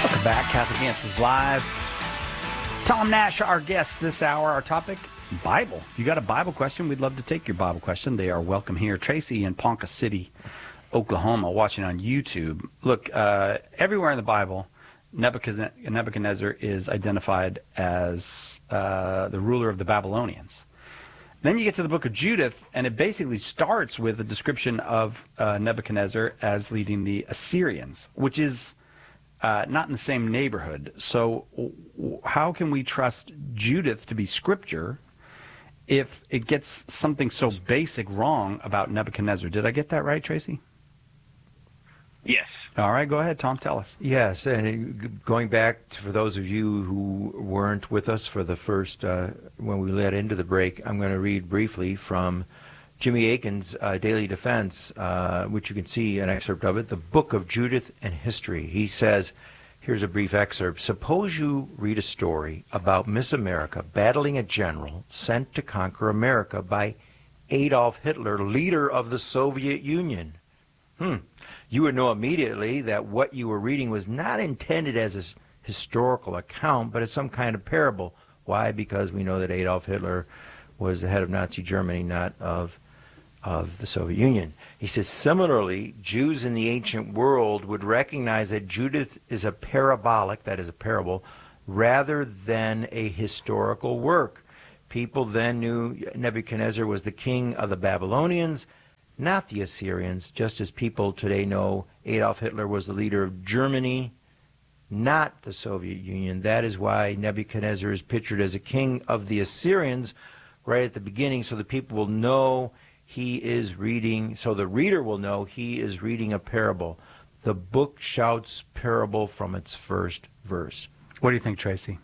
Welcome back, Catholic Answers Live. Tom Nash, our guest this hour. Our topic, Bible. If you got a Bible question, we'd love to take your Bible question. They are welcome here. Tracy in Ponca City, Oklahoma, watching on YouTube. Look, everywhere in the Bible, Nebuchadnezzar is identified as the ruler of the Babylonians. Then you get to the book of Judith, and it basically starts with a description of Nebuchadnezzar as leading the Assyrians, which is not in the same neighborhood. So how can we trust Judith to be scripture if it gets something so basic wrong about Nebuchadnezzar? Did I get that right, Tracy? Yes. All right, go ahead, Tom, tell us. Yes, and going back for those of you who weren't with us for the first, when we led into the break, I'm going to read briefly from Jimmy Akin's Daily Defense, which you can see an excerpt of it, The Book of Judith and History. He says, here's a brief excerpt. Suppose you read a story about Miss America battling a general sent to conquer America by Adolf Hitler, leader of the Soviet Union. You would know immediately that what you were reading was not intended as a historical account, but as some kind of parable. Why? Because we know that Adolf Hitler was the head of Nazi Germany, not of the Soviet Union. He says, similarly, Jews in the ancient world would recognize that Judith is a parabolic, that is a parable, rather than a historical work. People then knew Nebuchadnezzar was the king of the Babylonians, not the Assyrians, just as people today know Adolf Hitler was the leader of Germany, not the Soviet Union. That is why Nebuchadnezzar is pictured as a king of the Assyrians right at the beginning, so the people will know he is reading, so the reader will know he is reading a parable. The book shouts parable from its first verse. What do you think, Tracy?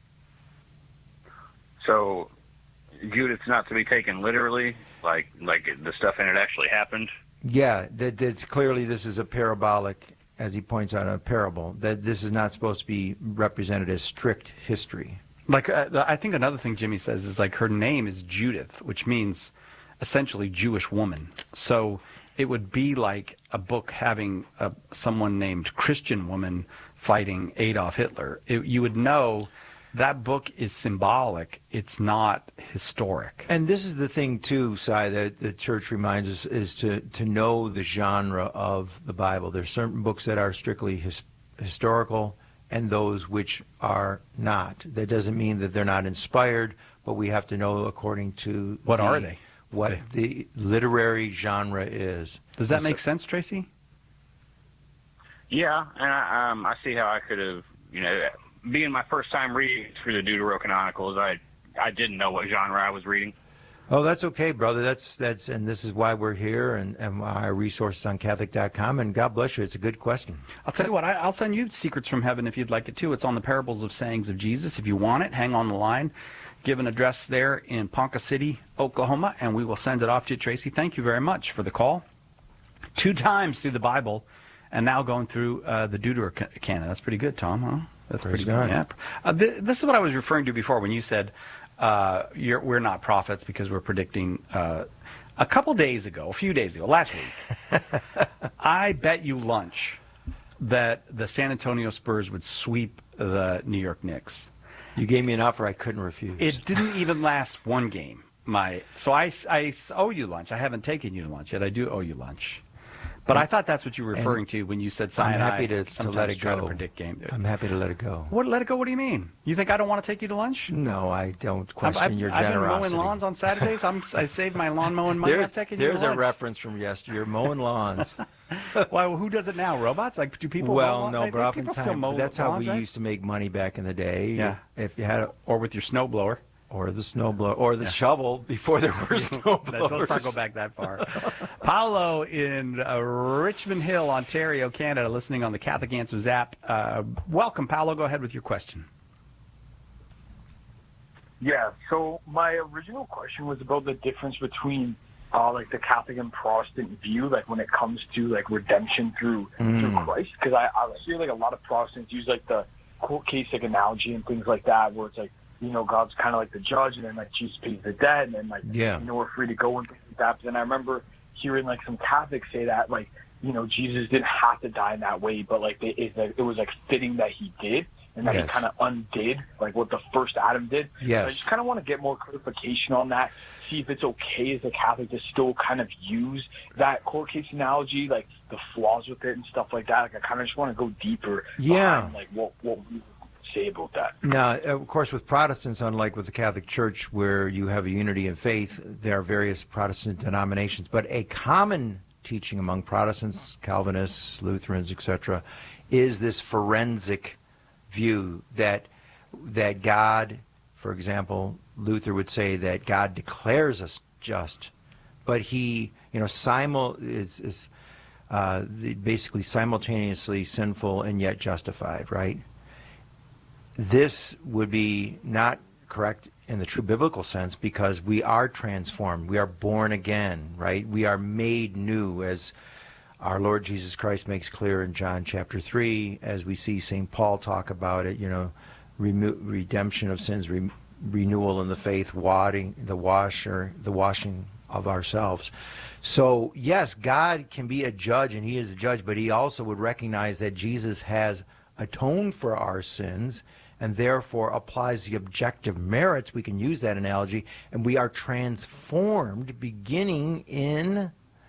So Judith's not to be taken literally, like the stuff in it actually happened? Yeah, that's clearly this is a parabolic, as he points out, a parable. That this is not supposed to be represented as strict history. Like, I think another thing Jimmy says is, like, her name is Judith, which means essentially Jewish woman. So it would be like a book having someone named Christian woman fighting Adolf Hitler. You would know that book is symbolic. It's not historic. And this is the thing, too, Si, that the church reminds us, is to know the genre of the Bible. There's certain books that are strictly historical and those which are not. That doesn't mean that they're not inspired, but we have to know according to what are they? What the literary genre is. Does that make sense, Tracy? Yeah, and I see how I could have, being my first time reading through the Deuterocanonicals, I didn't know what genre I was reading. Oh, that's okay, brother. That's and this is why we're here, and our resources on Catholic.com. And God bless you. It's a good question. I'll tell you what. I'll send you Secrets from Heaven if you'd like it too. It's on the Parables of Sayings of Jesus. If you want it, hang on the line. Give an address there in Ponca City, Oklahoma, and we will send it off to you, Tracy. Thank you very much for the call. 2 times through the Bible, and now going through the Deuterocanon. That's pretty good, Tom, huh? That's pretty good. Yeah. This is what I was referring to before when you said we're not prophets because we're predicting. A few days ago, last week, I bet you lunch that the San Antonio Spurs would sweep the New York Knicks. You gave me an offer I couldn't refuse. It didn't even last one game. So I owe you lunch. I haven't taken you to lunch yet. I do owe you lunch. But I thought that's what you were referring to when you said Sinai. I'm happy to let it go. To predict game. I'm happy to let it go. What, let it go? What do you mean? You think I don't want to take you to lunch? No, I don't question your generosity. I've been mowing lawns on Saturdays. I saved my lawn mowing money. There's a reference from yesterday. You're mowing lawns. Well, who does it now? Robots? Like, do people? Well, no, but oftentimes that's how we used to make money back in the day. Yeah. If you had or with your snowblower. Or the snowblower, or the shovel before there were snowblowers. Let's not go back that far. Paolo in Richmond Hill, Ontario, Canada, listening on the Catholic Answers app. Welcome, Paolo. Go ahead with your question. Yeah, so my original question was about the difference between like the Catholic and Protestant view, like when it comes to like redemption through Christ. Because I hear like a lot of Protestants use like the court case like analogy and things like that, where it's like, God's kind of like the judge, and then like Jesus pays the debt, and then like we're free to go and things like that. But then I remember hearing like some Catholics say that like Jesus didn't have to die in that way, but like it was like fitting that he did, and that he kind of undid like what the first Adam did. Yes. So I just kind of want to get more clarification on that. See if it's okay as a Catholic to still kind of use that court case analogy, like the flaws with it and stuff like that. Like I kind of just want to go deeper behind like what we say about that. Now, of course, with Protestants, unlike with the Catholic Church, where you have a unity in faith, there are various Protestant denominations. But a common teaching among Protestants, Calvinists, Lutherans, etc., is this forensic view that God, for example, Luther would say that God declares us just, but he, is basically simultaneously sinful and yet justified, right? This would be not correct in the true biblical sense, because we are transformed. We are born again, right? We are made new, as our Lord Jesus Christ makes clear in John chapter 3, as we see St. Paul talk about it, redemption of sins, renewal in the faith, the washing of ourselves. So, yes, God can be a judge, and he is a judge, but he also would recognize that Jesus has atoned for our sins, and therefore applies the objective merits. We can use that analogy, and we are transformed beginning in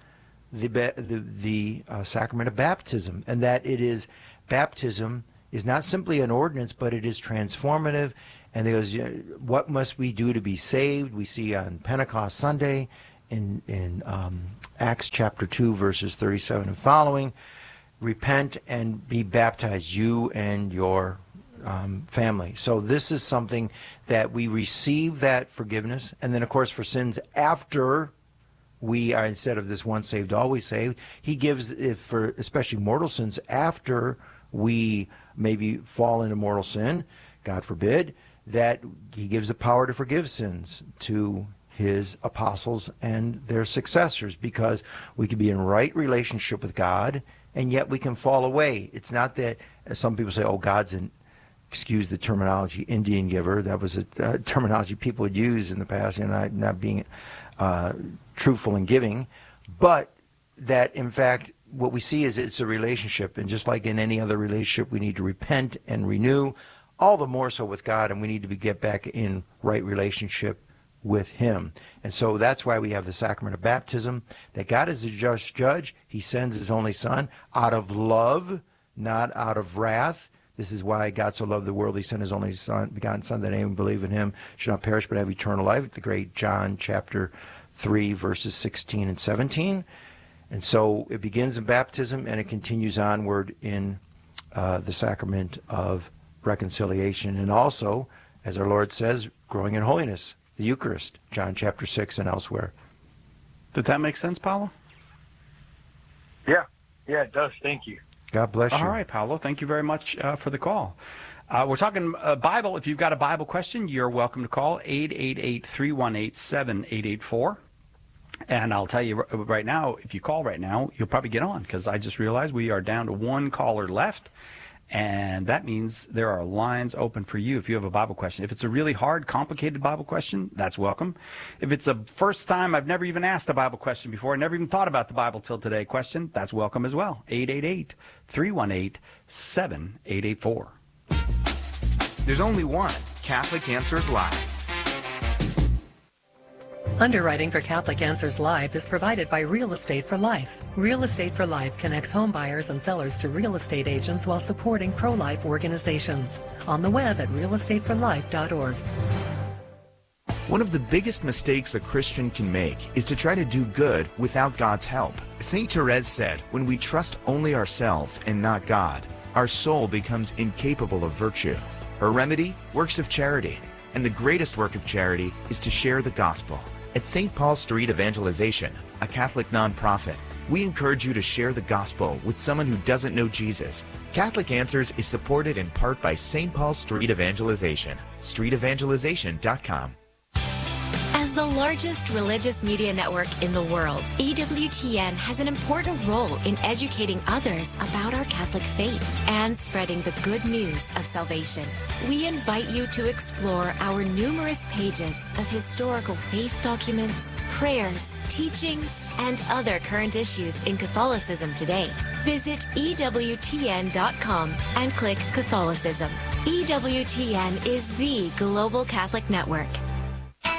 the sacrament of baptism, and that baptism is not simply an ordinance, but it is transformative. And there goes, what must we do to be saved? We see on Pentecost Sunday in Acts chapter 2, verses 37 and following, repent and be baptized, you and your family. So this is something that we receive that forgiveness. And then, of course, for sins after we are, instead of this once saved, always saved, he gives, for especially mortal sins, after we maybe fall into mortal sin, God forbid, that he gives the power to forgive sins to his apostles and their successors, because we can be in right relationship with God, and yet we can fall away. It's not that, as some people say, oh, God's an, excuse the terminology, Indian giver. That was a terminology people would use in the past, not being truthful in giving, but that, in fact, what we see is it's a relationship, and just like in any other relationship, we need to repent and renew, all the more so with God, and we need to get back in right relationship with him. And so that's why we have the sacrament of baptism, that God is a just judge. He sends his only Son out of love, not out of wrath. This is why God so loved the world, he sent his only Son, begotten Son, that anyone believe in him should not perish but have eternal life. The great John chapter 3, verses 16 and 17. And so it begins in baptism, and it continues onward in the sacrament of reconciliation, and also, as our Lord says, growing in holiness, the Eucharist, John chapter 6 and elsewhere. Did that make sense, Paolo? Yeah, it does. Thank you. God bless you. All right, Paolo, thank you very much for the call. We're talking Bible. If you've got a Bible question, you're welcome to call 888-318-7884. And I'll tell you right now, if you call right now, you'll probably get on, because I just realized we are down to one caller left. And that means there are lines open for you if you have a Bible question. If it's a really hard, complicated Bible question, that's welcome. If it's a first time, I've never even asked a Bible question before, never even thought about the Bible till today question, that's welcome as well. 888-318-7884. There's only one Catholic Answers Live. Underwriting for Catholic Answers Live is provided by Real Estate for Life. Real Estate for Life connects home buyers and sellers to real estate agents while supporting pro-life organizations. On the web at realestateforlife.org. One of the biggest mistakes a Christian can make is to try to do good without God's help. St. Therese said, when we trust only ourselves and not God, our soul becomes incapable of virtue. Her remedy? Works of charity. And the greatest work of charity is to share the gospel. At St. Paul Street Evangelization, a Catholic nonprofit, we encourage you to share the gospel with someone who doesn't know Jesus. Catholic Answers is supported in part by St. Paul Street Evangelization, streetevangelization.com. As the largest religious media network in the world, EWTN has an important role in educating others about our Catholic faith and spreading the good news of salvation. We invite you to explore our numerous pages of historical faith documents, prayers, teachings, and other current issues in Catholicism today. Visit EWTN.com and click Catholicism. EWTN is the global Catholic network.